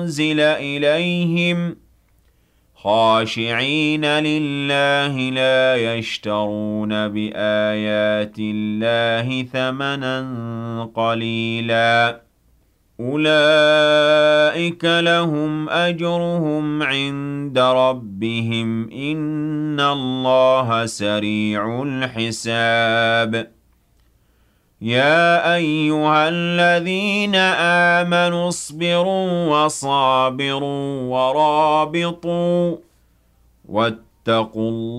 أنزل إليهم خاشعين لله لا يشترون بآيات الله ثمنا قليلا أولئك لهم أجرهم عند ربهم إن الله سريع الحساب يا أيها الذين آمنوا اصبروا وصابروا ورابطوا واتقوا الله